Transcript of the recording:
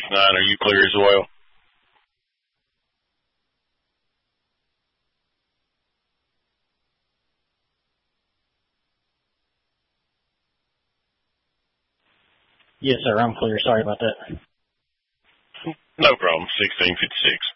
1669, are you clear as well? Yes, sir, I'm clear. Sorry about that. No problem, 1656.